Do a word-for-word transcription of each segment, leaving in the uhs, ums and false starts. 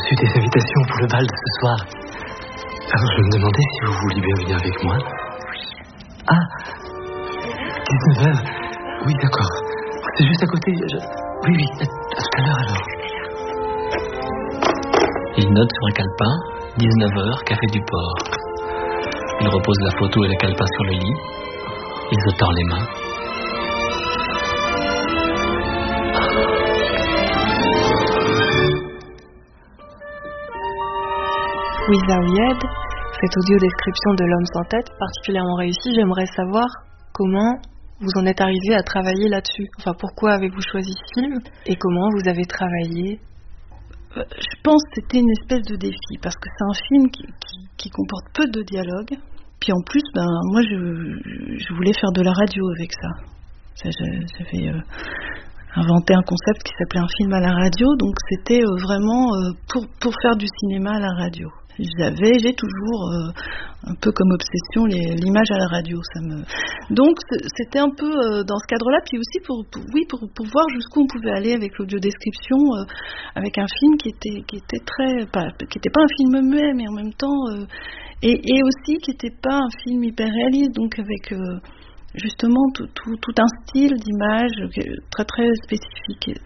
reçu des invitations pour le bal de ce soir. Alors je me demandais si vous vouliez bien venir avec moi. Ah, dix-neuf heures. Oui, d'accord. C'est juste à côté. Je... Oui, oui, à, à tout à l'heure alors. Il note sur un calepin, dix-neuf heures, café du port. Il repose la photo et le calepin sur le lit. Il se tord les mains. Wiza Ouyed, cette audio-description de L'homme sans tête, particulièrement réussie, j'aimerais savoir comment vous en êtes arrivé à travailler là-dessus. Enfin, pourquoi avez-vous choisi ce film et comment vous avez travaillé? Je pense que c'était une espèce de défi, parce que c'est un film qui, qui, qui comporte peu de dialogue. Puis en plus, ben, moi, je, je voulais faire de la radio avec ça. ça j'avais euh, inventé un concept qui s'appelait un film à la radio, donc c'était euh, vraiment euh, pour, pour faire du cinéma à la radio. J'avais, j'ai toujours euh, un peu comme obsession les, l'image à la radio. Ça me... Donc c'était un peu euh, dans ce cadre-là, puis aussi pour, pour oui pour, pour voir jusqu'où on pouvait aller avec l'audio-description, euh, avec un film qui était qui était très pas, qui était pas un film muet, mais en même temps euh, et, et aussi qui était pas un film hyper réaliste, donc avec euh, justement tout, tout, tout un style d'image très très spécifique.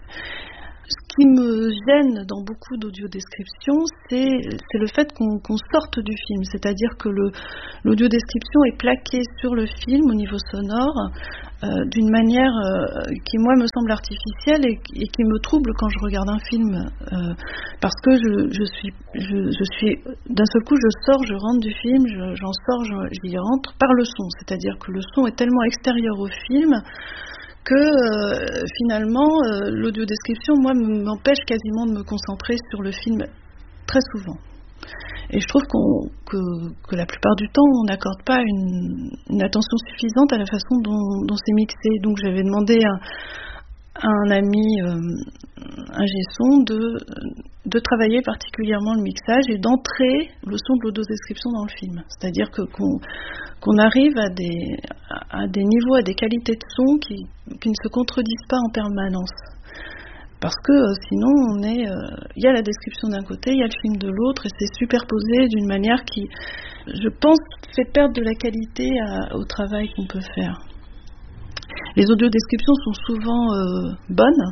Ce qui me gêne dans beaucoup d'audio-descriptions, c'est, c'est le fait qu'on, qu'on sorte du film. C'est-à-dire que le, l'audio-description est plaquée sur le film au niveau sonore euh, d'une manière euh, qui, moi, me semble artificielle et, et qui me trouble quand je regarde un film. Euh, parce que je, je, suis, je, je suis... D'un seul coup, je sors, je rentre du film, je, j'en sors, je, j'y rentre par le son. C'est-à-dire que le son est tellement extérieur au film que euh, finalement euh, l'audio-description, moi, m'empêche quasiment de me concentrer sur le film très souvent. Et je trouve qu'on, que, que la plupart du temps, on n'accorde pas une, une attention suffisante à la façon dont, dont c'est mixé. Donc j'avais demandé à, à un ami, euh, un G-son, de, de travailler particulièrement le mixage et d'entrer le son de l'audio-description dans le film. C'est-à-dire que, qu'on, qu'on arrive à des, à des niveaux, à des qualités de son qui, qui ne se contredisent pas en permanence. Parce que euh, sinon, on est, il euh, y a la description d'un côté, il y a le film de l'autre, et c'est superposé d'une manière qui, je pense, fait perdre de la qualité à, au travail qu'on peut faire. Les audio-descriptions sont souvent euh, bonnes,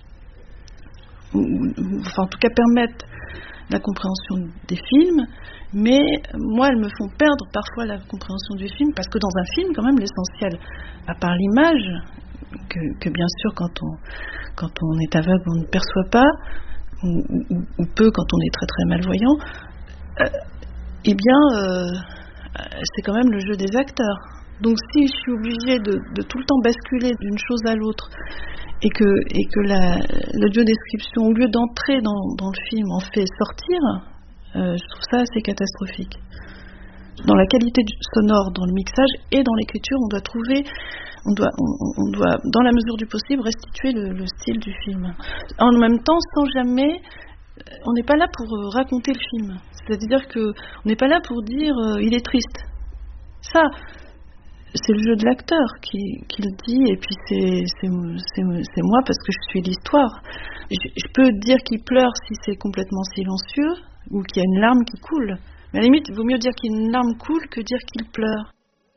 ou, ou, enfin en tout cas permettent la compréhension des films, mais moi elles me font perdre parfois la compréhension du film, parce que dans un film, quand même, l'essentiel, à part l'image, que, que bien sûr quand on, quand on est aveugle on ne perçoit pas, ou, ou, ou peu quand on est très très malvoyant, euh, eh bien euh, c'est quand même le jeu des acteurs. Donc si je suis obligée de, de tout le temps basculer d'une chose à l'autre et que, et que la, l'audio-description, au lieu d'entrer dans, dans le film, en fait sortir, euh, je trouve ça assez catastrophique. Dans la qualité du sonore, dans le mixage et dans l'écriture, on doit trouver, on doit, on, on doit, dans la mesure du possible, restituer le, le style du film. En même temps, sans jamais, on n'est pas là pour raconter le film. C'est-à-dire que on n'est pas là pour dire euh, il est triste. Ça, c'est le jeu de l'acteur qui, qui le dit, et puis c'est, c'est, c'est, c'est moi parce que je suis l'histoire. Je, je peux dire qu'il pleure si c'est complètement silencieux ou qu'il y a une larme qui coule. Mais à la limite, il vaut mieux dire qu'il y a une larme coule que dire qu'il pleure.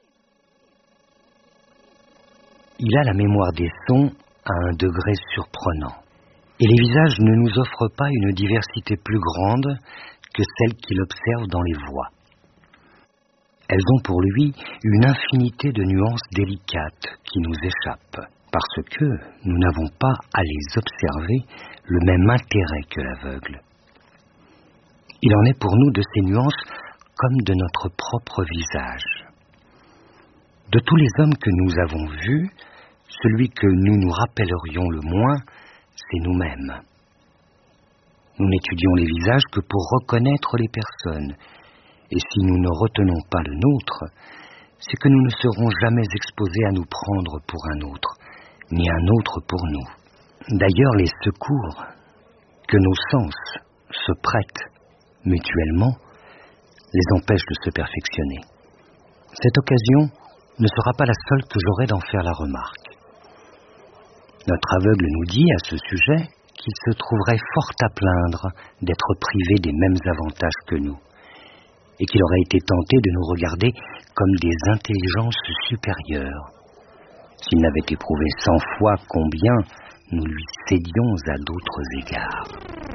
Il a la mémoire des sons à un degré surprenant. Et les visages ne nous offrent pas une diversité plus grande que celle qu'il observe dans les voix. Elles ont pour lui une infinité de nuances délicates qui nous échappent, parce que nous n'avons pas à les observer le même intérêt que l'aveugle. Il en est pour nous de ces nuances comme de notre propre visage. De tous les hommes que nous avons vus, celui que nous nous rappellerions le moins, c'est nous-mêmes. Nous n'étudions les visages que pour reconnaître les personnes, et si nous ne retenons pas le nôtre, c'est que nous ne serons jamais exposés à nous prendre pour un autre, ni un autre pour nous. D'ailleurs, les secours que nos sens se prêtent mutuellement les empêchent de se perfectionner. Cette occasion ne sera pas la seule que j'aurai d'en faire la remarque. Notre aveugle nous dit à ce sujet qu'il se trouverait fort à plaindre d'être privé des mêmes avantages que nous, et qu'il aurait été tenté de nous regarder comme des intelligences supérieures, s'il n'avait éprouvé cent fois combien nous lui cédions à d'autres égards.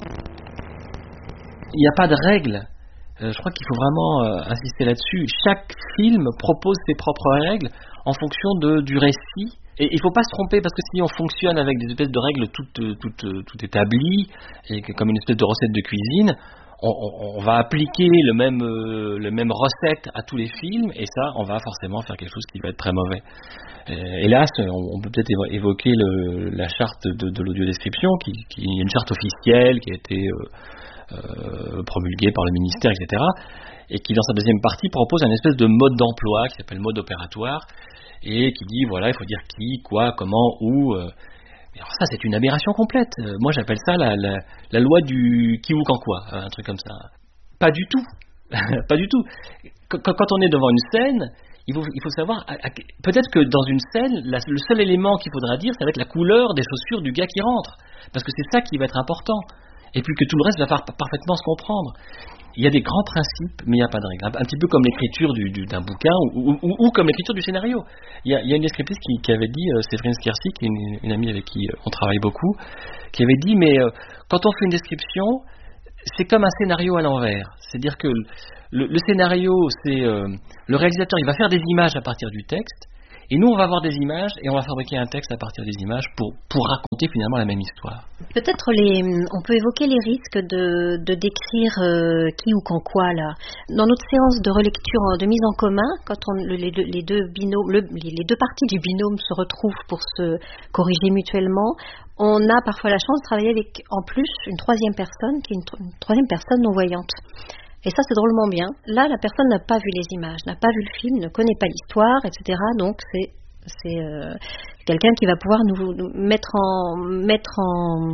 Il n'y a pas de règles. Euh, je crois qu'il faut vraiment euh, insister là-dessus. Chaque film propose ses propres règles en fonction de, du récit. Et il ne faut pas se tromper, parce que si on fonctionne avec des espèces de règles toutes, toutes, toutes établies, et que, comme une espèce de recette de cuisine, on, on, on va appliquer le même, euh, le même recette à tous les films, et ça, on va forcément faire quelque chose qui va être très mauvais. Euh, hélas, on, on peut peut-être évo- évoquer le, la charte de, de l'audiodescription, qui, qui est une charte officielle qui a été euh, euh, promulguée par le ministère, et cetera, et qui, dans sa deuxième partie, propose un espèce de mode d'emploi qui s'appelle mode opératoire, et qui dit, voilà, il faut dire qui, quoi, comment, où. Euh. Alors ça, c'est une aberration complète. Euh, moi, j'appelle ça la, la, la loi du qui, où, quand, quoi, un truc comme ça. Pas du tout. Pas du tout. Quand, quand on est devant une scène, il faut, il faut savoir, à, à, peut-être que dans une scène, la, le seul élément qu'il faudra dire, ça va être la couleur des chaussures du gars qui rentre. Parce que c'est ça qui va être important. Et puis que tout le reste va par, parfaitement se comprendre. Il y a des grands principes, mais il n'y a pas de règles. Un, un petit peu comme l'écriture du, du, d'un bouquin ou, ou, ou, ou comme l'écriture du scénario. Il y a, il y a une descriptrice qui, qui avait dit, euh, Séverine Skersky, qui est une, une amie avec qui euh, on travaille beaucoup, qui avait dit, mais euh, quand on fait une description, c'est comme un scénario à l'envers. C'est-à-dire que le, le scénario, c'est euh, le réalisateur, il va faire des images à partir du texte, et nous, on va avoir des images et on va fabriquer un texte à partir des images pour, pour raconter finalement la même histoire. Peut-être les, on peut évoquer les risques de, de décrire euh, qui ou quand quoi là. Dans notre séance de relecture, de mise en commun, quand on, les, deux, les, deux binômes, le, les deux parties du binôme se retrouvent pour se corriger mutuellement, on a parfois la chance de travailler avec en plus une troisième personne qui est une, une troisième personne non-voyante. Et ça, c'est drôlement bien. Là, la personne n'a pas vu les images, n'a pas vu le film, ne connaît pas l'histoire, et cetera. Donc, c'est, c'est euh, quelqu'un qui va pouvoir nous, nous mettre en... Mettre en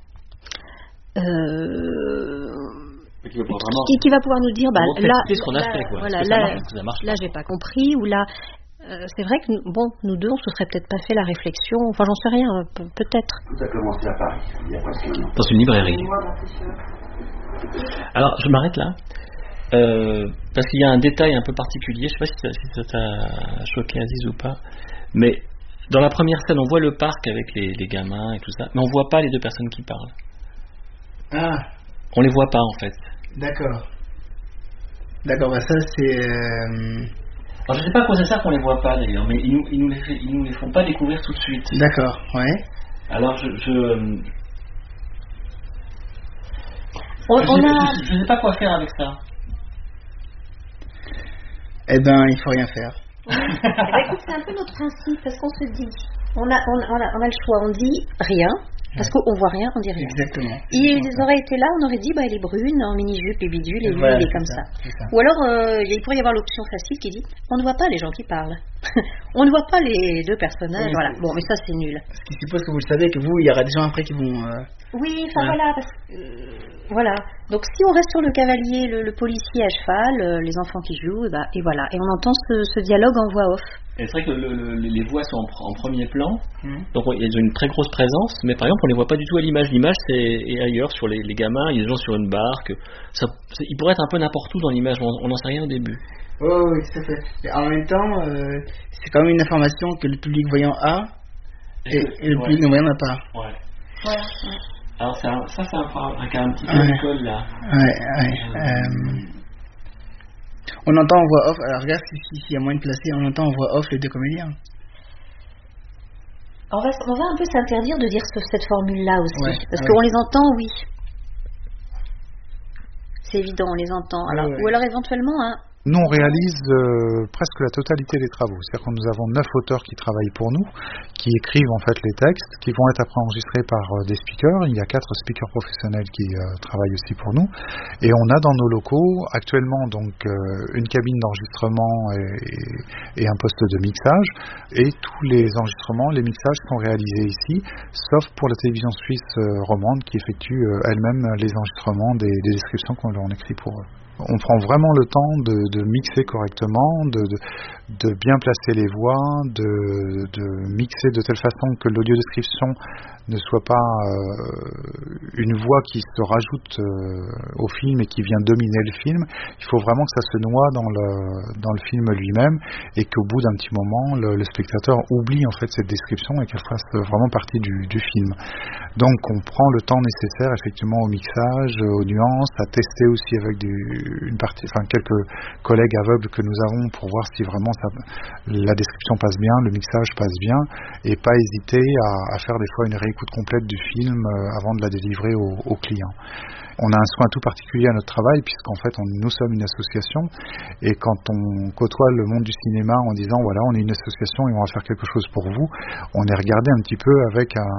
euh, qui, va vraiment qui, qui va pouvoir nous dire, bah, là, ce qu'on a là, fait, quoi. Voilà, ça là, marche, ça marche là, j'ai pas compris, ou là... Euh, c'est vrai que, nous, bon, nous deux, on se serait peut-être pas fait la réflexion, enfin, j'en sais rien, pe- peut-être. Tout a commencé à Paris, il y a presque un an. Dans une librairie. Alors, je m'arrête là. Euh, parce qu'il y a un détail un peu particulier, je ne sais pas si ça, si ça t'a choqué Aziz ou pas, mais dans la première scène on voit le parc avec les, les gamins et tout ça, mais on ne voit pas les deux personnes qui parlent. Ah. On les voit pas en fait. D'accord. D'accord, bah ça c'est... Euh... Alors je ne sais pas à quoi c'est ça qu'on les voit pas d'ailleurs, mais ils nous, ils nous, les, ils nous les font pas découvrir tout de suite. D'accord, ouais. Alors je... je On, je, on sais, a... je, je sais pas quoi faire avec ça. Eh ben, il faut rien faire. Eh ben, écoute, c'est un peu notre principe, parce qu'on se dit, on a, on, a, on a le choix, on dit rien, parce qu'on voit rien, on dit rien. Exactement. Ils auraient été là, on aurait dit, bah, elle est brune, en mini-jupe et bidule, et lui, voilà, il est comme ça. ça. ça. Ou alors, euh, il pourrait y avoir l'option facile qui dit, on ne voit pas les gens qui parlent. On ne voit pas les deux personnages, oui, voilà. Bon, mais ça, c'est nul. Ce qui suppose que vous le savez, que vous, il y aura des gens après qui vont... Euh... Oui, enfin voilà. voilà, parce que, euh, voilà. Donc si on reste sur le cavalier, le, le policier à cheval, euh, les enfants qui jouent, et, bah, et voilà. Et on entend ce, ce dialogue en voix off. Et c'est vrai que le, le, les voix sont en, en premier plan, mmh. donc elles ont une très grosse présence, mais par exemple on les voit pas du tout à l'image. L'image c'est est ailleurs, sur les, les gamins, il y a des gens sur une barque, ça, ils pourraient être un peu n'importe où dans l'image, on n'en sait rien au début. Oh, oui, tout à fait. Mais en même temps, euh, c'est quand même une information que le public voyant a, et, et, et le ouais. public non voyant n'a pas. Ouais. Voilà. Alors c'est un, ça c'est un, un cas un petit peu ouais. d'école là. Ouais, ouais. Euh, on entend en voix off, alors regarde s'il si y a moyen de placer, on entend en voix off les deux comédiens. On va, on va un peu s'interdire de dire ce, cette formule-là aussi, ouais, parce ouais. qu'on les entend, oui. C'est évident, on les entend. Alors, ouais, ouais. Ou alors éventuellement, hein, Nous, on réalise euh, presque la totalité des travaux. C'est-à-dire que nous avons neuf auteurs qui travaillent pour nous, qui écrivent en fait les textes, qui vont être après enregistrés par euh, des speakers. Il y a quatre speakers professionnels qui euh, travaillent aussi pour nous. Et on a dans nos locaux actuellement donc euh, une cabine d'enregistrement et, et un poste de mixage. Et tous les enregistrements, les mixages sont réalisés ici, sauf pour la télévision suisse euh, romande qui effectue euh, elle-même les enregistrements des, des descriptions qu'on leur écrit pour eux. On prend vraiment le temps de, de mixer correctement, de, de, de bien placer les voix, de, de mixer de telle façon que l'audiodescription ne soit pas euh, une voix qui se rajoute euh, au film et qui vient dominer le film. Il faut vraiment que ça se noie dans le, dans le film lui-même et qu'au bout d'un petit moment, le, le spectateur oublie en fait cette description et qu'elle fasse vraiment partie du, du film. Donc on prend le temps nécessaire effectivement au mixage, aux nuances, à tester aussi avec du, une partie, enfin quelques collègues aveugles que nous avons pour voir si vraiment ça, la description passe bien, le mixage passe bien, et pas hésiter à, à faire des fois une réécoute complète du film euh, avant de la délivrer au, au client. On a un soin tout particulier à notre travail puisqu'en fait on, nous sommes une association, et quand on côtoie le monde du cinéma en disant voilà on est une association et on va faire quelque chose pour vous, on est regardé un petit peu avec un,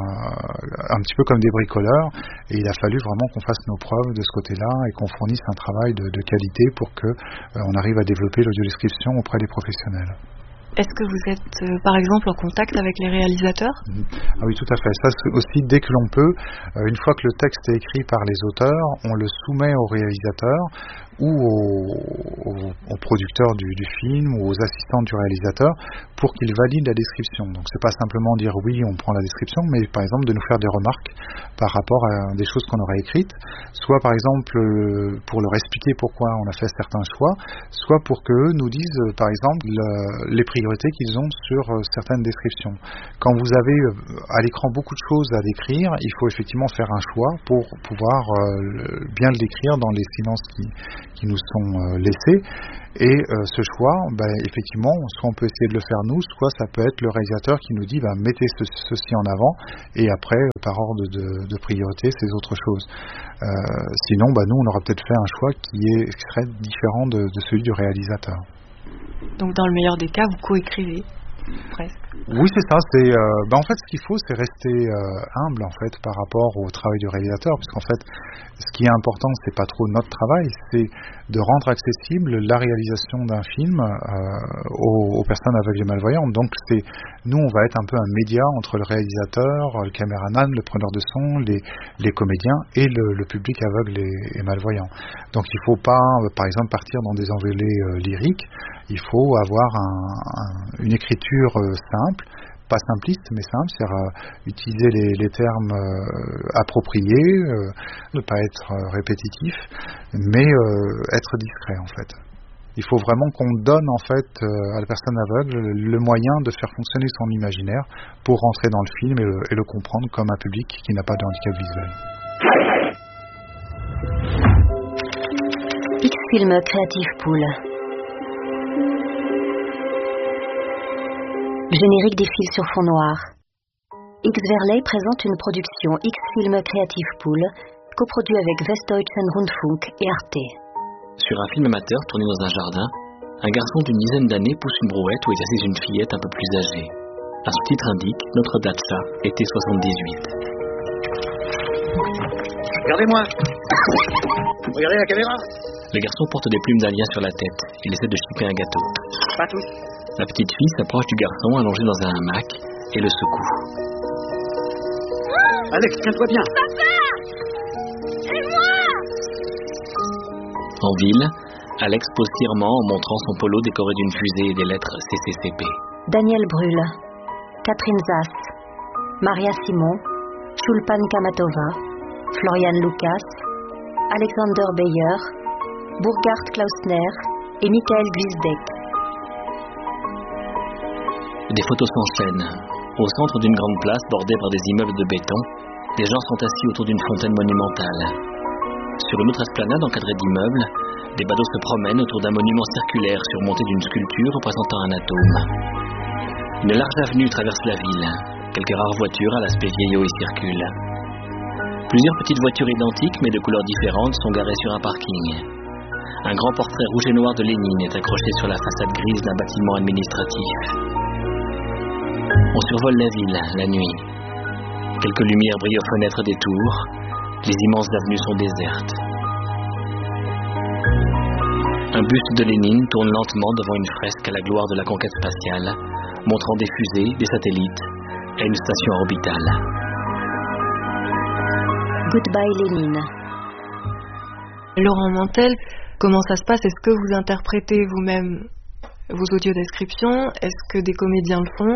un petit peu comme des bricoleurs, et il a fallu vraiment qu'on fasse nos preuves de ce côté-là et qu'on fournisse un travail de, de qualité pour que euh, on arrive à développer l'audiodescription auprès des professionnels. Est-ce que vous êtes, euh, par exemple, en contact avec les réalisateurs ? Ah oui, tout à fait. Ça aussi, dès que l'on peut, euh, une fois que le texte est écrit par les auteurs, on le soumet aux réalisateurs ou aux, aux, aux producteurs du, du film ou aux assistants du réalisateur pour qu'ils valident la description. Donc c'est pas simplement dire oui, on prend la description, mais par exemple de nous faire des remarques par rapport à des choses qu'on aurait écrites, soit par exemple euh, pour leur expliquer pourquoi on a fait certains choix, soit pour qu'eux nous disent euh, par exemple le, les priorités qu'ils ont sur euh, certaines descriptions. Quand vous avez euh, à l'écran beaucoup de choses à décrire, il faut effectivement faire un choix pour pouvoir euh, le, bien le décrire dans les silences qui qui nous sont euh, laissés, et euh, ce choix, ben, effectivement, soit on peut essayer de le faire nous, soit ça peut être le réalisateur qui nous dit ben, mettez ce, ceci en avant, et après, par ordre de, de priorité, ces autres choses. Euh, sinon, ben, nous, on aura peut-être fait un choix qui, est, qui serait différent de, de celui du réalisateur. Donc, dans le meilleur des cas, vous coécrivez presque. Oui, c'est ça. C'est, euh, ben en fait, ce qu'il faut, c'est rester euh, humble en fait par rapport au travail du réalisateur, puisqu'en fait, ce qui est important, c'est pas trop notre travail, c'est de rendre accessible la réalisation d'un film euh, aux, aux personnes aveugles et malvoyantes. Donc, c'est nous, on va être un peu un média entre le réalisateur, le caméraman, le preneur de son, les, les comédiens et le, le public aveugle et, et malvoyant. Donc, il faut pas, euh, par exemple, partir dans des envolées euh, lyriques. Il faut avoir un, un, une écriture euh, simple, pas simpliste mais simple, c'est-à-dire euh, utiliser les, les termes euh, appropriés, euh, ne pas être euh, répétitif, mais euh, être discret en fait. Il faut vraiment qu'on donne en fait euh, à la personne aveugle le, le moyen de faire fonctionner son imaginaire pour rentrer dans le film et le, et le comprendre comme un public qui n'a pas de handicap visuel. X-Film Creative Pool. Générique des fils sur fond noir. X-Verley présente une production X-Film Creative Pool, coproduit avec Westdeutschen Rundfunk et Arte. Sur un film amateur tourné dans un jardin, un garçon d'une dizaine d'années pousse une brouette où est assise une fillette un peu plus âgée. Un sous-titre indique « Notre Datsa, été soixante-dix-huit ». Regardez-moi. Regardez la caméra. Le garçon porte des plumes d'Indien sur la tête. Il essaie de chipper un gâteau. Pas tous. La petite fille s'approche du garçon allongé dans un hamac et le secoue. Alex, tiens-toi bien. Papa! C'est moi! En ville, Alex pose fièrement en montrant son polo décoré d'une fusée et des lettres C C C P. Daniel Brühl, Catherine Zass, Maria Simon, Chulpan Kamatova, Florian Lucas, Alexander Beyer, Burkhard Klausner et Michael Gwisdek. Des photos s'enchaînent. Au centre d'une grande place bordée par des immeubles de béton, des gens sont assis autour d'une fontaine monumentale. Sur une autre esplanade encadrée d'immeubles, des badauds se promènent autour d'un monument circulaire surmonté d'une sculpture représentant un atome. Une large avenue traverse la ville. Quelques rares voitures à l'aspect vieillot y circulent. Plusieurs petites voitures identiques mais de couleurs différentes sont garées sur un parking. Un grand portrait rouge et noir de Lénine est accroché sur la façade grise d'un bâtiment administratif. On survole la ville, la nuit. Quelques lumières brillent aux fenêtres des tours. Les immenses avenues sont désertes. Un buste de Lénine tourne lentement devant une fresque à la gloire de la conquête spatiale, montrant des fusées, des satellites et une station orbitale. Goodbye Lénine. Laurent Mantel, comment ça se passe? Est-ce que vous interprétez vous-même vos audiodescriptions? Est-ce que des comédiens le font?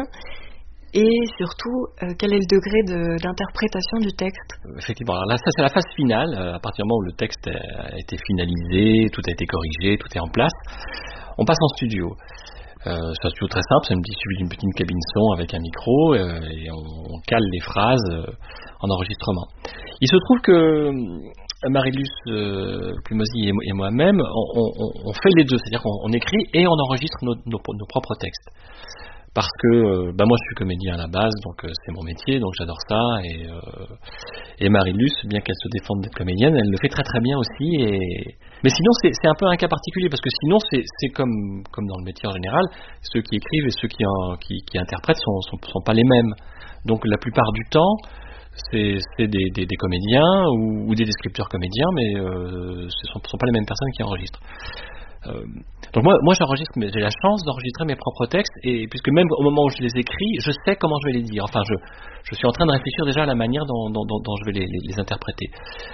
Et surtout, euh, quel est le degré de, d'interprétation du texte? Effectivement, alors là, ça c'est la phase finale, euh, à partir du moment où le texte a été finalisé, tout a été corrigé, tout est en place, on passe en studio. Euh, c'est un studio très simple, c'est un petit suivi d'une petite cabine son avec un micro, euh, et on, on cale les phrases euh, en enregistrement. Il se trouve que euh, Marie-Luce euh, Plumosi et, et moi-même, on, on, on fait les deux, c'est-à-dire qu'on on écrit et on enregistre nos, nos, nos propres textes. Parce que euh, bah moi je suis comédien à la base, donc euh, c'est mon métier, donc j'adore ça. Et, euh, et Marie-Luce, bien qu'elle se défende d'être comédienne, elle le fait très très bien aussi. Et... Mais sinon c'est, c'est un peu un cas particulier, parce que sinon c'est, c'est comme, comme dans le métier en général, ceux qui écrivent et ceux qui, en, qui, qui interprètent sont, sont, sont pas les mêmes. Donc la plupart du temps, c'est, c'est des, des, des comédiens ou, ou des descripteurs comédiens, mais euh, ce ne sont, sont pas les mêmes personnes qui enregistrent. Euh, donc moi, moi j'enregistre, mais j'ai la chance d'enregistrer mes propres textes, et puisque même au moment où je les écris, je sais comment je vais les dire. Enfin, je, je suis en train de réfléchir déjà à la manière dont, dont, dont, dont je vais les, les, les interpréter.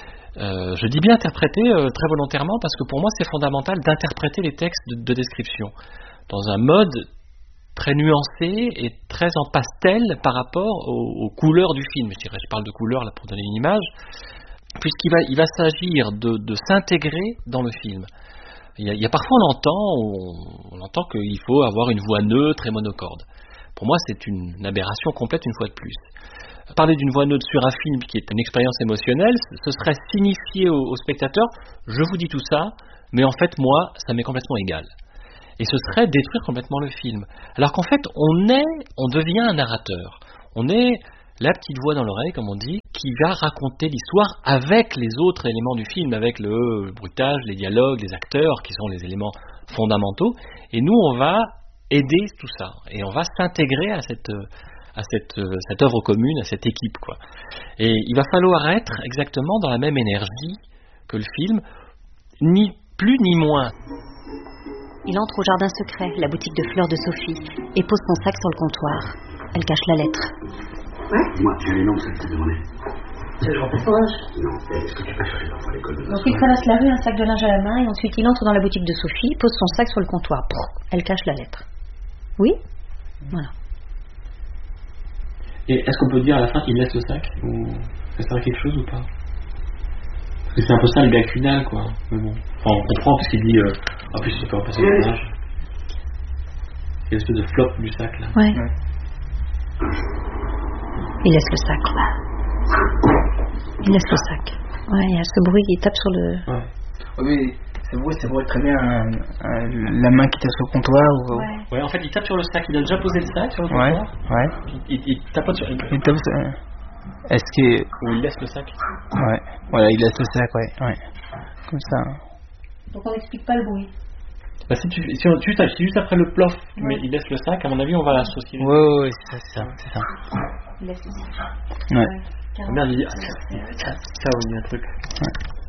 Euh, je dis bien interpréter euh, très volontairement, parce que pour moi c'est fondamental d'interpréter les textes de, de description dans un mode très nuancé et très en pastel par rapport aux, aux couleurs du film. Je dirais, je parle de couleurs là pour donner une image, puisqu'il va, il va s'agir de, de s'intégrer dans le film. Il y, a, il y a parfois on entend, on, on entend qu'il faut avoir une voix neutre et monocorde. Pour moi, c'est une aberration complète une fois de plus. Parler d'une voix neutre sur un film qui est une expérience émotionnelle, ce serait signifier au, au spectateur, je vous dis tout ça, mais en fait, moi, ça m'est complètement égal. Et ce serait détruire complètement le film. Alors qu'en fait, on est, on devient un narrateur. On est la petite voix dans l'oreille, comme on dit, qui va raconter l'histoire avec les autres éléments du film, avec le bruitage, les dialogues, les acteurs, qui sont les éléments fondamentaux. Et nous, on va aider tout ça. Et on va s'intégrer à cette, à cette, cette œuvre commune, à cette équipe, quoi. Et il va falloir être exactement dans la même énergie que le film, ni plus ni moins. Il entre au jardin secret, la boutique de fleurs de Sophie, et pose son sac sur le comptoir. Elle cache la lettre. Ouais. Dis-moi, tu as les noms de celles que tu as demandé? C'est le grand sauvage. Non, est-ce que tu peux chercher parfois l'école de Donc il traverse la rue, un sac de linge à la main, et ensuite il entre dans la boutique de Sophie, pose son sac sur le comptoir. Elle cache la lettre. Oui? Voilà. Et est-ce qu'on peut dire à la fin qu'il laisse le sac? Ou ça sert à quelque chose ou pas? Parce que c'est un peu ça le gag final, quoi. Mais bon. Enfin, on comprend parce qu'il dit euh, en plus il peut repasser le ménage. Il y a une espèce de flop du sac là. Ouais. ouais. Il laisse le sac. Il laisse le sac. Ouais, il y a ce bruit, il tape sur le. Ouais. Oui, c'est vrai, c'est vrai très bien un, un, la main qui tape sur le comptoir. Ou... Ouais. ouais, en fait, il tape sur le sac. Il a déjà posé le sac sur le ouais. comptoir. Ouais. Il, il, il tapote sur. Il tape sur. Est-ce que. Ou il laisse le sac. Ouais. Voilà, il laisse le sac, ouais. ouais. Comme ça. Donc on n'explique pas le bruit. Bah, si tu, si on, juste, juste après le plof, ouais. mais il laisse le sac, à mon avis, on va l'associer. Ouais, ouais, ouais, c'est ça, c'est ça. C'est ça. Il laisse le sac. Ouais. ouais. Ah, merde, il dit. Ah, ça, ça, il y a un truc. Ouais.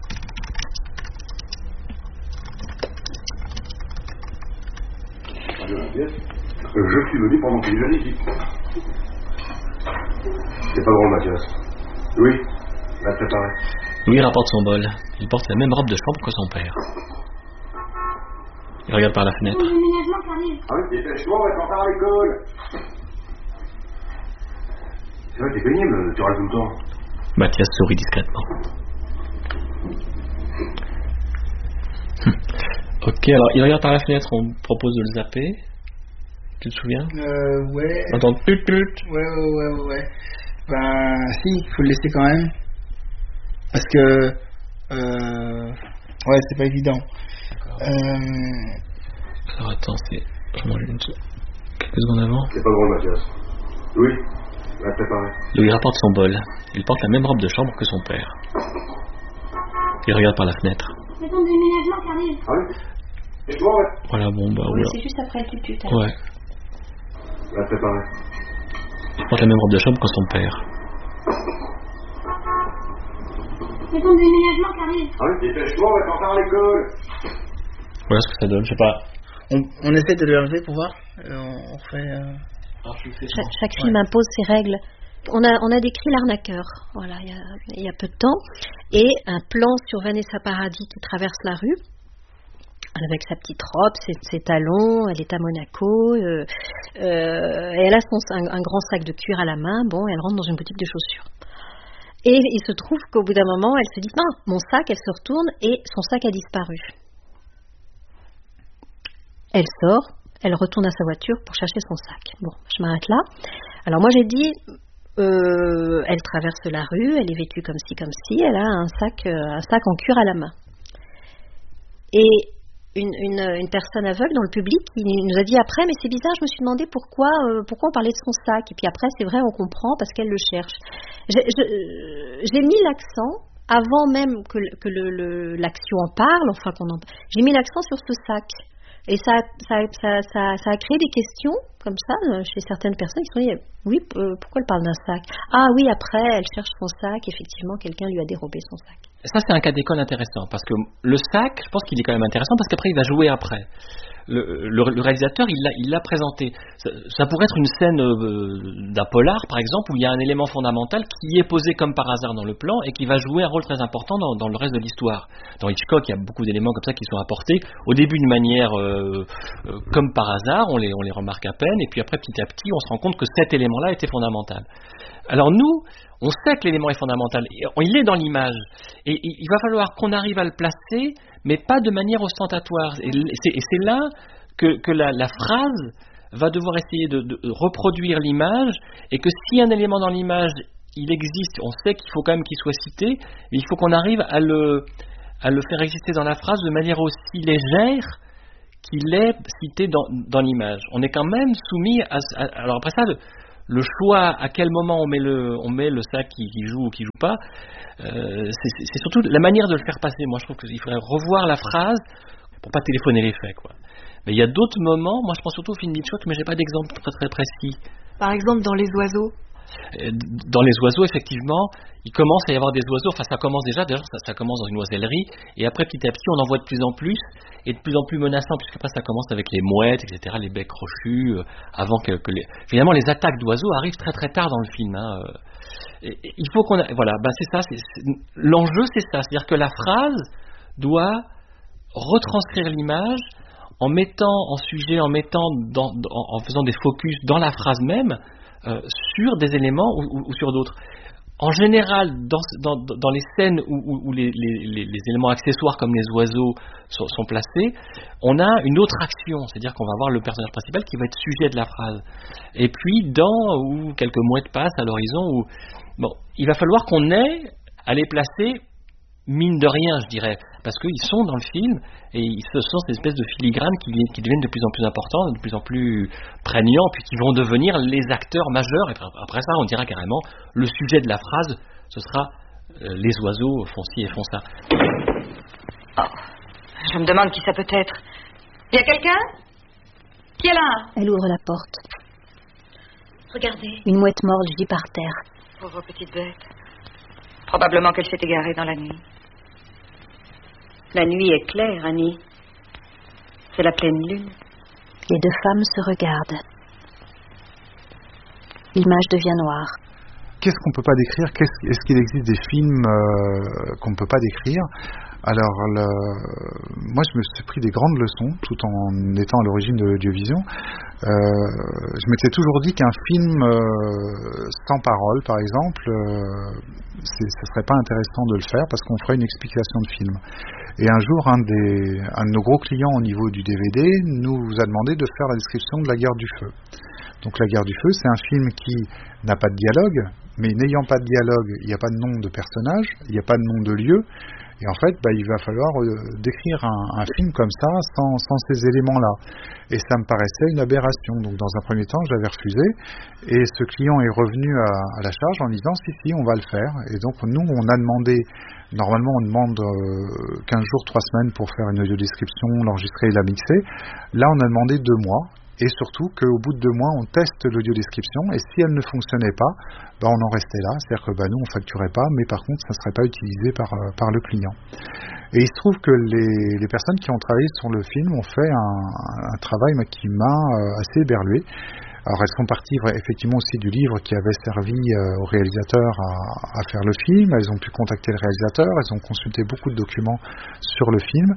Je suis venu pendant qu'il est ici. C'est pas drôle, Mathias. Louis, va te préparer. Louis rapporte son bol. Il porte la même robe de chambre que son père. Il regarde par la fenêtre. Le déménagement qui arrive. Ah oui, dépêche-toi, on va t'en faire à l'école. C'est vrai, t'es pénible, tu râles tout le temps. Mathias sourit discrètement. Ok, alors il regarde par la fenêtre, on propose de le zapper. Tu te souviens? Euh, ouais. On entend tut tut. Ouais, ouais, ouais, ouais. Ben, si, il faut le laisser quand même. Parce que. Euh, ouais, c'est pas évident. Euh... Alors attends, c'est. Je mange une quelques secondes avant. C'est pas drôle, Mathias. Louis, va te préparer. Louis rapporte son bol. Il porte la même robe de chambre que son père. Il regarde par la fenêtre. C'est ton déménagement qui arrive. Ah oui? Et toi, ouais. Voilà, bon, bah oui. Oula. C'est juste après le tutut. Ouais. Va te préparer. Il porte la même robe de chambre que son père. C'est ton déménagement qui arrive. Ah oui, dépêche-toi, on va t'en faire à l'école. Voilà ce que ça donne, je sais pas. On, on essaie de le relever pour voir. Euh, on fait. Euh... Alors, chaque, chaque film ouais. impose ses règles. On a, on a décrit L'arnaqueur, voilà, il y, a, il y a peu de temps, et un plan sur Vanessa Paradis qui traverse la rue. avec sa petite robe, ses, ses talons, elle est à Monaco, euh, euh, et elle a son, un, un grand sac de cuir à la main, bon, elle rentre dans une boutique de chaussures. Et il se trouve qu'au bout d'un moment, elle se dit, non, mon sac, elle se retourne, et son sac a disparu. Elle sort, elle retourne à sa voiture pour chercher son sac. Bon, je m'arrête là. Alors moi j'ai dit, euh, elle traverse la rue, elle est vêtue comme ci, comme ci, elle a un sac, euh, un sac en cuir à la main. Et une, une, une personne aveugle dans le public qui nous a dit après, mais c'est bizarre, je me suis demandé pourquoi, euh, pourquoi on parlait de son sac. Et puis après, c'est vrai, on comprend parce qu'elle le cherche. J'ai, je, j'ai mis l'accent, avant même que, que le, le, l'action en parle, enfin qu'on en, j'ai mis l'accent sur ce sac. Et ça, ça, ça, ça, ça a créé des questions comme ça chez certaines personnes qui se sont dit oui, euh, pourquoi elle parle d'un sac? Ah oui, après elle cherche son sac, effectivement quelqu'un lui a dérobé son sac. Ça c'est un cas d'école intéressant parce que le sac, je pense qu'il est quand même intéressant parce qu'après il va jouer après. Le, le, le réalisateur il l'a, il l'a présenté. Ça, ça pourrait être une scène euh, d'un polar par exemple où il y a un élément fondamental qui est posé comme par hasard dans le plan et qui va jouer un rôle très important dans, dans le reste de l'histoire. Dans Hitchcock il y a beaucoup d'éléments comme ça qui sont apportés au début d'une manière euh, euh, comme par hasard, on les, on les remarque à peine et puis après petit à petit on se rend compte que cet élément là était fondamental. Alors nous on sait que l'élément est fondamental, il est dans l'image et il va falloir qu'on arrive à le placer mais pas de manière ostentatoire. Et c'est, et c'est là que, que la, la phrase va devoir essayer de, de reproduire l'image, et que si un élément dans l'image, il existe, on sait qu'il faut quand même qu'il soit cité, mais il faut qu'on arrive à le, à le faire exister dans la phrase de manière aussi légère qu'il est cité dans, dans l'image. On est quand même soumis à... à alors après ça... Le, Le choix, à quel moment on met le, on met le sac qui, qui joue ou qui joue pas, euh, c'est, c'est surtout la manière de le faire passer. Moi, je trouve qu'il faudrait revoir la phrase pour pas téléphoner les faits, quoi. Mais il y a d'autres moments, moi je pense surtout au film Hitchcock, mais j'ai pas d'exemple très très précis. Par exemple, dans Les Oiseaux. Dans Les Oiseaux, effectivement, il commence à y avoir des oiseaux, enfin ça commence déjà, d'ailleurs ça, ça commence dans une oisellerie, et après petit à petit on en voit de plus en plus, et de plus en plus menaçant, puisqu'après ça commence avec les mouettes, et cetera, les becs crochus, euh, avant que, que les... Finalement les attaques d'oiseaux arrivent très très tard dans le film. Hein, euh, et, et il faut qu'on... A... Voilà, ben c'est ça, c'est, c'est... l'enjeu c'est ça, c'est-à-dire que la phrase doit retranscrire l'image, en mettant en sujet, en mettant dans, en, en faisant des focus dans la phrase même, Euh, sur des éléments ou, ou, ou sur d'autres. En général, dans, dans, dans les scènes où, où, où les, les, les éléments accessoires comme les oiseaux sont, sont placés, on a une autre action, c'est-à-dire qu'on va avoir le personnage principal qui va être sujet de la phrase. Et puis, dans où quelques mouettes passent à l'horizon, où, bon, il va falloir qu'on ait à les placer mine de rien, je dirais, parce qu'ils sont dans le film et ce sont ces espèces de filigranes qui, qui deviennent de plus en plus importants, de plus en plus prégnants, puis qui vont devenir les acteurs majeurs. Et après ça, on dira carrément le sujet de la phrase, ce sera euh, les oiseaux font ci et font ça. Oh, je me demande qui ça peut être. Il y a quelqu'un? Qui est là? Elle ouvre la porte. Regardez. Une mouette morte gît par terre. Pauvre petite bête. Probablement qu'elle s'est égarée dans la nuit. La nuit est claire, Annie. C'est la pleine lune. Les deux femmes se regardent. L'image devient noire. Qu'est-ce qu'on ne peut pas décrire? Qu'est-ce, Est-ce qu'il existe des films euh, qu'on ne peut pas décrire? Alors, le, moi, je me suis pris des grandes leçons, tout en étant à l'origine de l'audiovision. Euh, je m'étais toujours dit qu'un film euh, sans parole, par exemple, euh, c'est, ce serait pas intéressant de le faire parce qu'on ferait une explication de film. Et un jour, un, des, un de nos gros clients au niveau du D V D nous a demandé de faire la description de La Guerre du Feu. Donc La Guerre du Feu, c'est un film qui n'a pas de dialogue, mais n'ayant pas de dialogue, il n'y a pas de nom de personnage, il n'y a pas de nom de lieu. Et en fait, bah, il va falloir euh, décrire un, un film comme ça, sans, sans ces éléments-là. Et ça me paraissait une aberration. Donc dans un premier temps, j'avais refusé. Et ce client est revenu à, à la charge en disant, si, si, on va le faire. Et donc nous, on a demandé, normalement on demande euh, quinze jours, trois semaines pour faire une audiodescription, l'enregistrer et la mixer. Là, on a demandé deux mois. Et surtout qu'au bout de deux mois, on teste l'audiodescription, et si elle ne fonctionnait pas, bah on en restait là, c'est-à-dire que bah nous on facturait pas, mais par contre ça ne serait pas utilisé par, euh, par le client. Et il se trouve que les, les personnes qui ont travaillé sur le film ont fait un, un travail qui m'a euh, assez éberlué. Alors elles sont parties effectivement aussi du livre qui avait servi euh, au réalisateur à, à faire le film, elles ont pu contacter le réalisateur, elles ont consulté beaucoup de documents sur le film,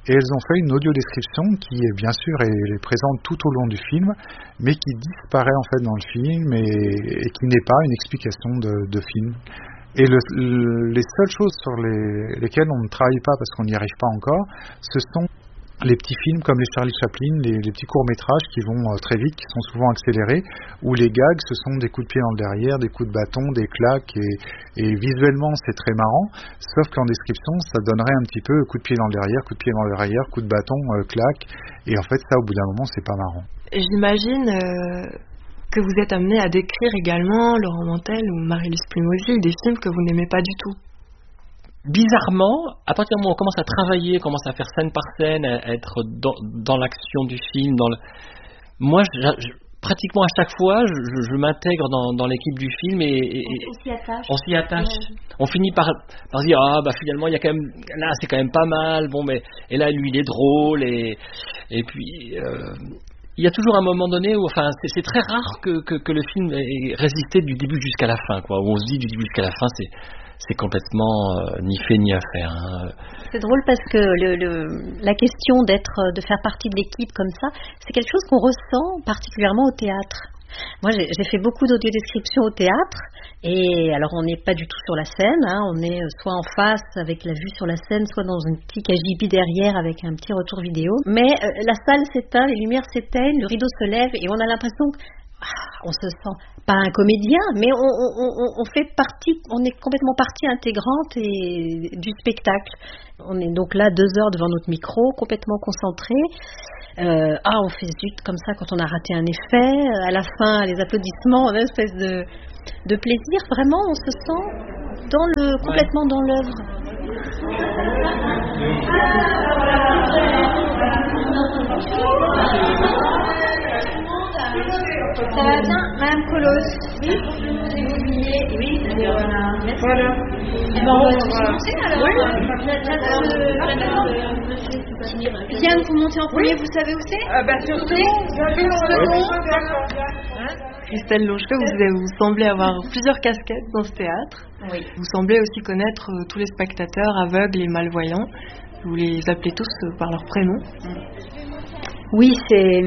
et elles ont fait une audio-description qui est bien sûr est, est présente tout au long du film, mais qui disparaît en fait dans le film et, et qui n'est pas une explication de, de film. Et le, le, les seules choses sur les, lesquelles on ne travaille pas parce qu'on n'y arrive pas encore, ce sont les petits films comme les Charlie Chaplin, les, les petits courts-métrages qui vont euh, très vite, qui sont souvent accélérés, où les gags, ce sont des coups de pied dans le derrière, des coups de bâton, des claques, et, et visuellement, c'est très marrant, sauf qu'en description, ça donnerait un petit peu coup de pied dans le derrière, coup de pied dans le derrière, coup de bâton, euh, claque, et en fait, ça, au bout d'un moment, c'est pas marrant. J'imagine euh, que vous êtes amené à décrire également Laurent Mantel ou Marie-Lise Plimosil, des films que vous n'aimez pas du tout. Bizarrement, à partir du moment où on commence à travailler, commence à faire scène par scène, à être dans, dans l'action du film, dans le... moi, je, je, pratiquement à chaque fois, je, je, je m'intègre dans, dans l'équipe du film et, et on s'y attache. On s'y attache. Ouais. On finit par, par se dire ah bah finalement il y a quand même là c'est quand même pas mal. Bon mais et là lui il est drôle et et puis. Euh, il y a toujours un moment donné où, enfin, c'est, c'est très rare que, que, que le film ait résisté du début jusqu'à la fin, quoi. Où on se dit du début jusqu'à la fin, c'est, c'est complètement euh, ni fait ni à faire. Hein. C'est drôle parce que le, le, la question d'être, de faire partie de l'équipe comme ça, c'est quelque chose qu'on ressent particulièrement au théâtre. Moi, j'ai, j'ai fait beaucoup d'audiodescriptions au théâtre, et alors on n'est pas du tout sur la scène, hein, on est soit en face avec la vue sur la scène, soit dans une petite K J B derrière avec un petit retour vidéo. Mais euh, la salle s'éteint, les lumières s'éteignent, le rideau se lève, et on a l'impression que ah, on se sent pas un comédien, mais on, on, on, on fait partie, on est complètement partie intégrante et, du spectacle. On est donc là deux heures devant notre micro, complètement concentré. Euh, ah, on fait zut comme ça quand on a raté un effet. À la fin, les applaudissements, on a une espèce de, de plaisir. Vraiment, on se sent dans le, complètement dans l'œuvre. Ça va bien, Madame Colos? Oui. J'ai oublié. Oui. Voilà. Voilà. Bon, on va commencer alors. Oui. Diane, vous montez en premier, vous savez où c'est? Ah bah surtout. Christelle Lonchefeu, vous, vous semblez avoir plusieurs casquettes dans ce théâtre. Oui. Vous semblez aussi connaître euh, tous les spectateurs aveugles et malvoyants. Vous les appelez tous euh, par leur prénom. Oui, c'est...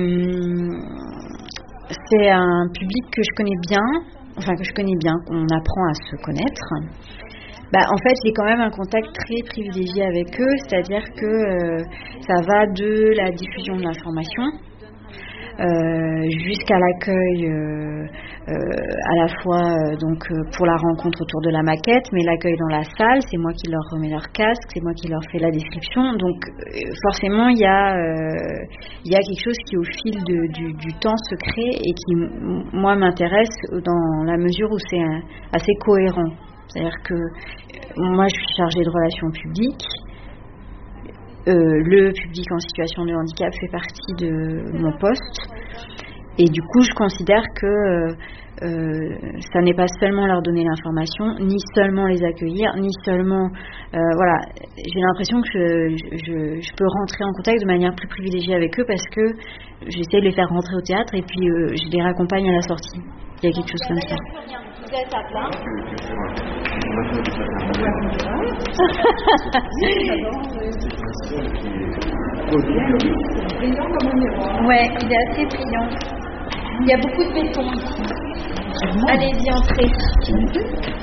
C'est un public que je connais bien, enfin que je connais bien, qu'on apprend à se connaître. Bah, en fait, j'ai quand même un contact très privilégié avec eux, c'est-à-dire que euh, ça va de la diffusion de l'information euh, jusqu'à l'accueil euh, euh, à la fois euh, donc euh, pour la rencontre autour de la maquette, mais l'accueil dans la salle, c'est moi qui leur remets leur casque, c'est moi qui leur fais la description. Donc euh, forcément, il y a euh, il y a quelque chose qui au fil de, du, du temps se crée et qui m- moi m'intéresse dans la mesure où c'est un, assez cohérent. C'est-à-dire que euh, moi je suis chargée de relations publiques. Euh, le public en situation de handicap fait partie de mon poste et du coup je considère que euh, euh, ça n'est pas seulement leur donner l'information, ni seulement les accueillir, ni seulement euh, voilà, j'ai l'impression que je, je, je peux rentrer en contact de manière plus privilégiée avec eux parce que j'essaie de les faire rentrer au théâtre et puis euh, je les raccompagne à la sortie. Il y a quelque chose comme ça. Vous êtes à plat. Ouais, il est assez brillant. Il y a beaucoup de béton ici. Allez-y, entrez.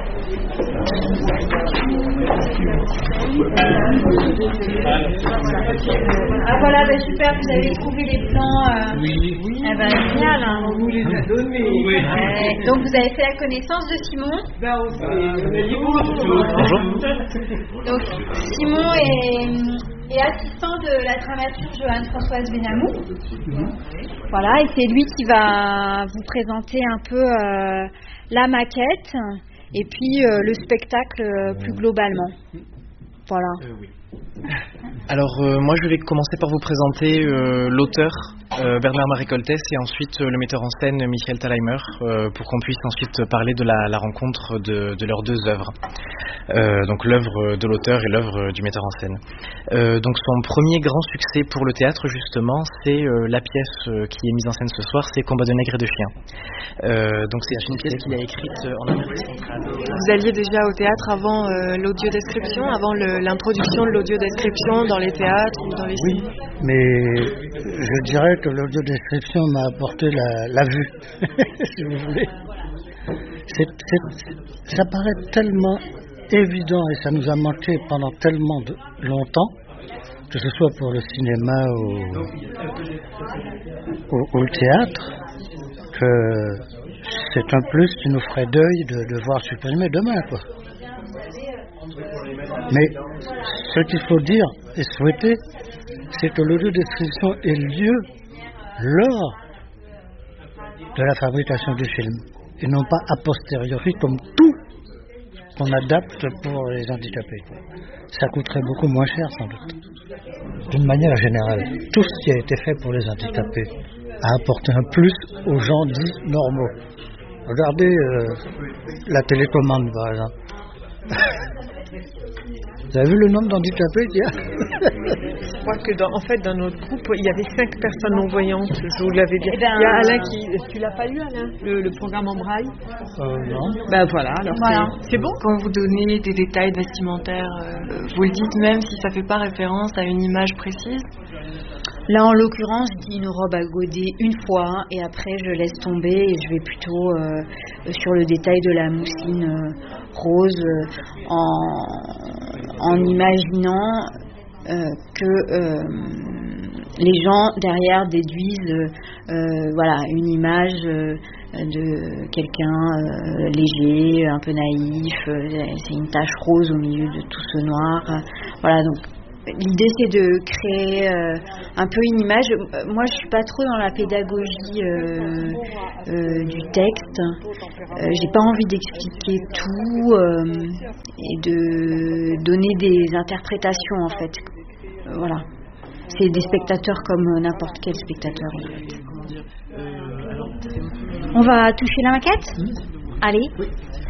Ah voilà, bah super, vous avez trouvé les plans. Euh... Oui, oui. Ah bah génial, hein. On vous les a donnés. Oui. Ouais. Donc vous avez fait la connaissance de Simon. Ben on fait. Bonjour. Donc Simon est, est assistant de la dramaturge Anne-Françoise Benamou. Mm-hmm. Voilà, et c'est lui qui va vous présenter un peu euh, la maquette et puis euh, le spectacle euh, plus globalement. Voilà. Euh, oui. Alors euh, moi je vais commencer par vous présenter euh, l'auteur euh, Bernard-Marie Coltès et ensuite euh, le metteur en scène Michael Thalheimer euh, pour qu'on puisse ensuite parler de la, la rencontre de, de leurs deux œuvres. Euh, donc l'œuvre de l'auteur et l'œuvre du metteur en scène. Euh, donc son premier grand succès pour le théâtre justement c'est euh, la pièce euh, qui est mise en scène ce soir, c'est Combat de nègres et de chiens. Euh, donc c'est une pièce qu'il a écrite en Amérique centrale. Vous alliez déjà au théâtre avant euh, l'audiodescription, avant le, l'introduction de l'audiodescription dans dans les théâtres ou dans les oui, films. Mais je dirais que l'audiodescription m'a apporté la, la vue, si vous voulez. C'est, c'est, ça paraît tellement évident et ça nous a manqué pendant tellement de longtemps, que ce soit pour le cinéma ou, ou, ou le théâtre, que c'est un plus qui nous ferait deuil de, de voir supprimer demain, quoi. Mais ce qu'il faut dire et souhaiter, c'est que l'audiodescription ait lieu lors de la fabrication du film, et non pas a posteriori comme tout qu'on adapte pour les handicapés. Ça coûterait beaucoup moins cher sans doute. D'une manière générale, tout ce qui a été fait pour les handicapés a apporté un plus aux gens dits normaux. Regardez euh, la télécommande par exemple. Vous avez vu le nombre d'handicapés qu'il y a? Je crois que dans, en fait dans notre groupe il y avait cinq personnes non-voyantes, je vous l'avais dit. Eh ben, il y a Alain qui... Tu l'as pas lu Alain le, le programme en braille euh, Non. Ben voilà, alors voilà. C'est, c'est bon. Quand vous donnez des détails vestimentaires, euh, vous le dites même si ça fait pas référence à une image précise? Là, en l'occurrence, je dis une robe à godet une fois et après je laisse tomber et je vais plutôt euh, sur le détail de la mousseline euh, rose euh, en, en imaginant euh, que euh, les gens derrière déduisent euh, voilà, une image euh, de quelqu'un euh, léger, un peu naïf, euh, c'est une tache rose au milieu de tout ce noir. Euh, voilà, donc l'idée c'est de créer euh, un peu une image. Moi je suis pas trop dans la pédagogie euh, euh, du texte. Euh, j'ai pas envie d'expliquer tout euh, et de donner des interprétations en fait. Euh, voilà. C'est des spectateurs comme n'importe quel spectateur en fait. On va toucher la maquette ? mmh. Allez. Oui.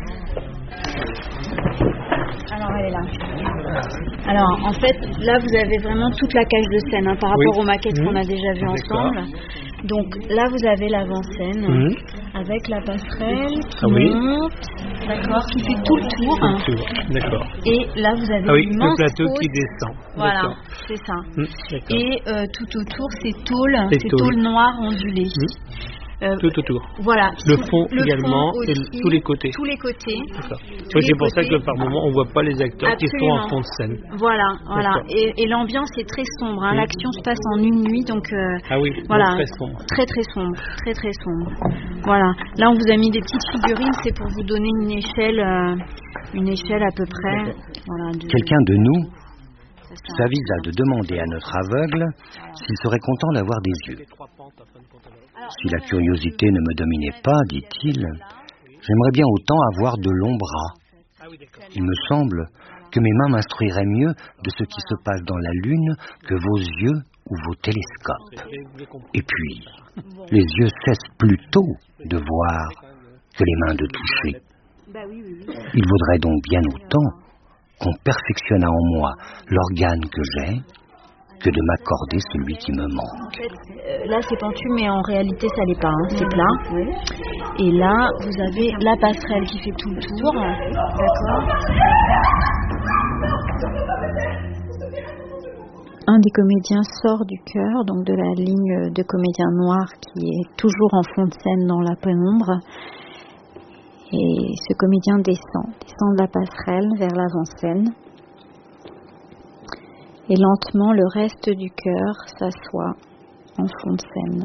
Alors elle est là. Alors en fait là vous avez vraiment toute la cage de scène hein, par rapport oui. aux maquettes mmh. qu'on a déjà vues ensemble. Donc là vous avez l'avant-scène mmh. avec la passerelle qui ah, oui. monte, d'accord, qui fait tout le tour. Tout le tour. D'accord. Et là vous avez ah, oui, le plateau pose. Qui descend. Voilà, d'accord. C'est ça. Mmh. Et euh, tout autour c'est tôle, c'est tôle noire ondulée. Mmh. Euh, tout autour. Voilà. Le fond le également fond et aussi, tous les côtés. Tous les côtés. D'accord. Oui, c'est pour côtés. Ça que par moment on voit pas les acteurs Absolument. Qui sont en fond de scène. Voilà, voilà. Et, et l'ambiance est très sombre. Hein. Mmh. L'action se passe en une nuit, donc. Euh, ah oui. Voilà. Très sombre. Très très sombre, très très sombre. Voilà. Là on vous a mis des petites figurines, c'est pour vous donner une échelle, euh, une échelle à peu près. Voilà, de... Quelqu'un de nous s'avisa de demander à notre aveugle s'il serait content d'avoir des yeux. Si la curiosité ne me dominait pas, dit-il, j'aimerais bien autant avoir de longs bras. Il me semble que mes mains m'instruiraient mieux de ce qui se passe dans la Lune que vos yeux ou vos télescopes. Et puis, les yeux cessent plutôt de voir que les mains de toucher. Il vaudrait donc bien autant qu'on perfectionnât en moi l'organe que j'ai, que de m'accorder celui qui me manque. En fait, là c'est pentu, mais en réalité ça l'est pas, hein, c'est plat. Oui. Et là vous avez la passerelle qui fait tout le tour. D'accord. Un des comédiens sort du chœur, donc de la ligne de comédien noir qui est toujours en fond de scène dans la pénombre. Et ce comédien descend, descend de la passerelle vers l'avant-scène. Et lentement, le reste du chœur s'assoit en fond de scène.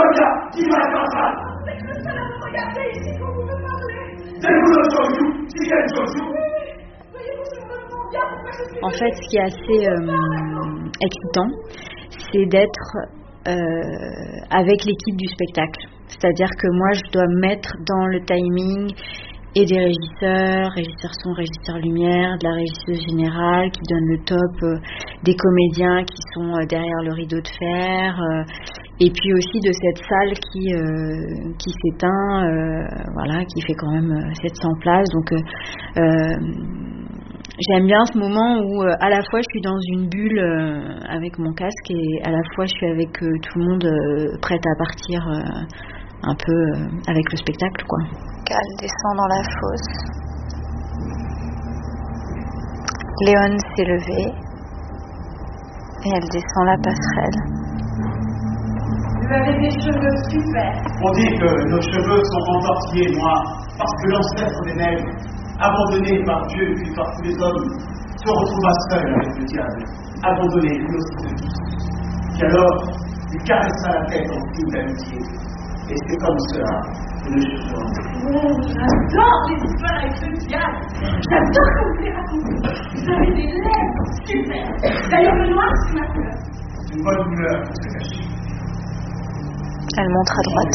En fait, ce qui est assez euh, excitant, c'est d'être euh, avec l'équipe du spectacle. C'est-à-dire que moi, je dois me mettre dans le timing et des régisseurs, régisseurs son, régisseurs lumière, de la régisseuse générale qui donne le top, euh, des comédiens qui sont euh, derrière le rideau de fer, euh, et puis aussi de cette salle qui euh, qui s'éteint, euh, voilà, qui fait quand même euh, sept cents places. Donc euh, euh, j'aime bien ce moment où euh, à la fois je suis dans une bulle euh, avec mon casque et à la fois je suis avec euh, tout le monde euh, prête à partir euh, un peu euh, avec le spectacle, quoi. Cal descend dans la fosse. Léon s'est levé. Et elle descend la passerelle. Vous avez des cheveux super. On dit que nos cheveux sont entortillés, noirs, parce que l'ancêtre des nègres, abandonné par Dieu puis par tous les hommes, se retrouva seul avec le diable, abandonné lui aussi de tous. Puis alors, lui caressa la tête en signe d'amitié. Et c'est comme cela que le cheveu en Oh, j'adore les histoires avec ce diable. J'adore quand vous les racontez. Vous avez des lèvres super. D'ailleurs, le noir, c'est ma couleur. C'est une bonne couleur pour se cacher. Elle montre à droite.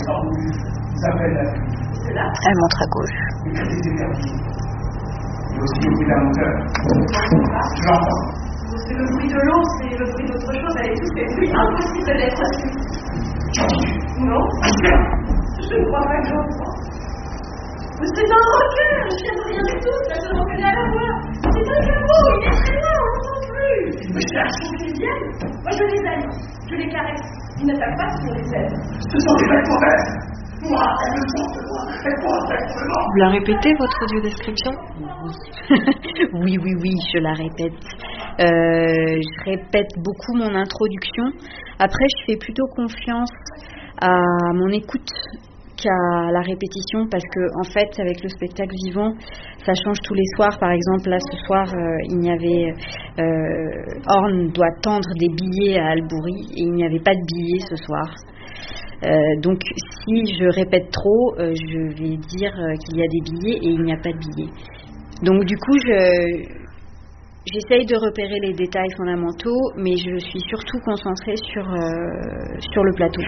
Elle montre à gauche. Il y a aussi le bruit de la monteur. Je l'entends. C'est le bruit de l'eau, c'est le bruit d'autre chose. Elle est tous ces bruits impossible d'être assis. Non, je ne crois pas que j'en crois. Mais c'est un rocker, je viens de rien du tout, ça se reconnait à la voix. C'est un caveau, il est très loin, on l'entend plus. Mais cherche qu'ils viennent. Moi je les aime, je les caresse. Ils n'attaquent pas sur les ailes. Ce sont des bêtes mauvaises. Moi, elles me sont de moi, elles croient vraiment. Vous la répétez, votre audio description? Oui, oui, oui, je la répète. Euh, je répète beaucoup mon introduction. Après, je fais plutôt confiance à mon écoute qu'à la répétition parce que, en fait, avec le spectacle vivant, ça change tous les soirs. Par exemple, là, ce soir, euh, il y avait euh, Horn doit tendre des billets à Albouri et il n'y avait pas de billets ce soir. Euh, donc, si je répète trop, euh, je vais dire euh, qu'il y a des billets et il n'y a pas de billets. Donc, du coup, je, j'essaye de repérer les détails fondamentaux, mais je suis surtout concentrée sur, euh, sur le plateau.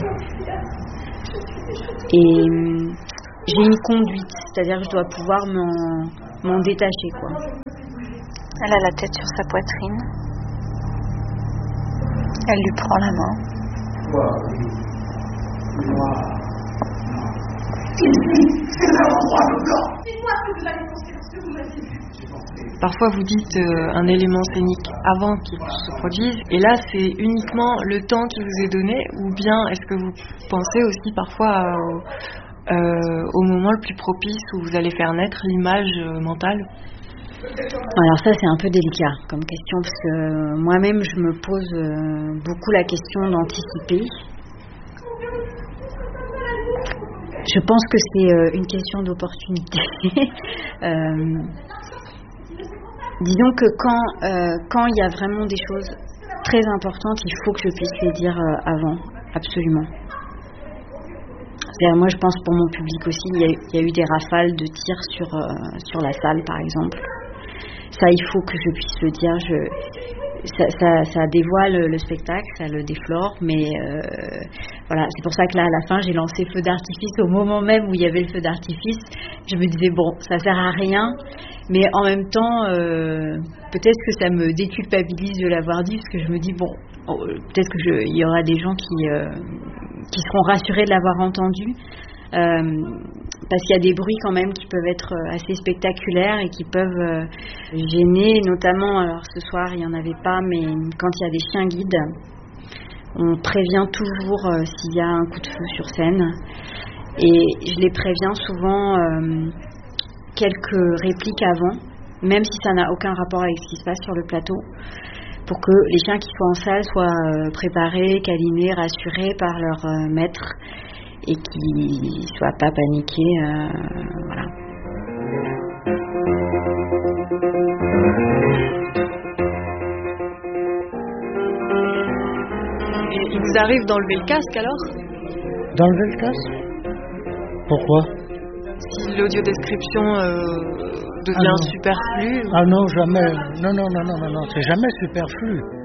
Et euh, j'ai une conduite, c'est-à-dire que je dois pouvoir m'en, m'en détacher, quoi. Elle a la tête sur sa poitrine. Elle lui prend la main. Wow. Noir. C'est l'endroit de blanc. Dites-moi ce que vous avez pensé parce que vous m'avez vu. Parfois vous dites euh, un élément scénique avant qu'il se produise, et là c'est uniquement le temps qui vous est donné, ou bien est-ce que vous pensez aussi parfois euh, euh, au moment le plus propice où vous allez faire naître l'image euh, mentale? Alors ça c'est un peu délicat comme question parce que moi-même je me pose euh, beaucoup la question d'anticiper. Je pense que c'est euh, une question d'opportunité. euh, disons que quand euh, quand il y a vraiment des choses très importantes, il faut que je puisse les dire euh, avant, absolument. C'est-à-dire, moi je pense pour mon public aussi, il y a, il y a eu des rafales de tirs sur euh, sur la salle par exemple. Ça, il faut que je puisse le dire. Je, ça, ça, ça dévoile le spectacle, ça le déflore, mais euh, voilà, c'est pour ça que là, à la fin, j'ai lancé feu d'artifice au moment même où il y avait le feu d'artifice. Je me disais bon, ça sert à rien, mais en même temps, euh, peut-être que ça me déculpabilise de l'avoir dit, parce que je me dis bon, peut-être que je, il y aura des gens qui euh, qui seront rassurés de l'avoir entendu. Euh, parce qu'il y a des bruits quand même qui peuvent être assez spectaculaires et qui peuvent euh, gêner, notamment, alors ce soir il n'y en avait pas, mais quand il y a des chiens guides, on prévient toujours euh, s'il y a un coup de feu sur scène, et je les préviens souvent euh, quelques répliques avant, même si ça n'a aucun rapport avec ce qui se passe sur le plateau, pour que les chiens qui soient en salle soient euh, préparés, câlinés, rassurés par leur euh, maître, et qui ne soient pas paniqués, euh, voilà. Et il vous arrive d'enlever le casque alors? D'enlever le casque? Pourquoi? Si l'audio-description euh, devient ah superflue? Ah non, jamais. Non, non, non, non, non, non, c'est jamais superflu.